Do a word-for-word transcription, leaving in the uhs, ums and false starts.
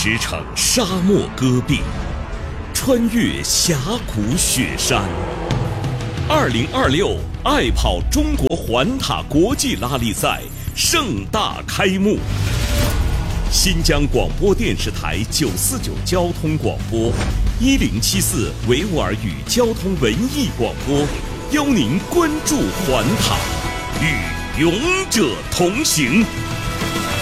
驰骋沙漠戈壁，穿越峡谷雪山。二零二六爱跑中国环塔国际拉力赛盛大开幕。新疆广播电视台九四九交通广播，一零七四维吾尔语交通文艺广播，邀您关注环塔，与勇者同行。